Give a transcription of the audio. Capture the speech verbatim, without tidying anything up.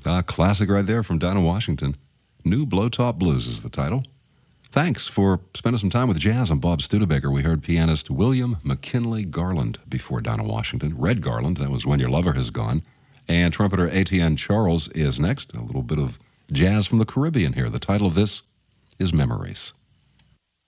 Ah, classic right there from Dinah Washington. New Blowtop Blues is the title. Thanks for spending some time with jazz. I'm Bob Studebaker. We heard pianist William McKinley Garland before Dinah Washington. Red Garland, that was When Your Lover Has Gone. And trumpeter Etienne Charles is next. A little bit of jazz from the Caribbean here. The title of this is Memories.